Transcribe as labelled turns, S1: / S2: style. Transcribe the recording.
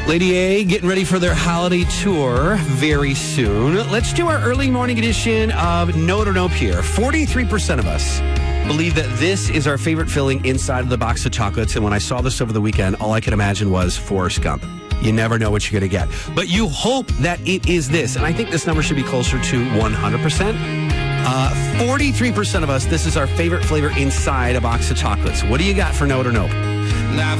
S1: Lady A getting ready for their holiday tour very soon. Let's do our early morning edition of Note or Nope here. 43% of us believe that this is our favorite filling inside of the box of chocolates. And when I saw this over the weekend, all I could imagine was Forrest Gump. You never know what you're going to get. But you hope that it is this. And I think this number should be closer to 100%. 43% of us, this is our favorite flavor inside a box of chocolates. What do you got for Note or Nope?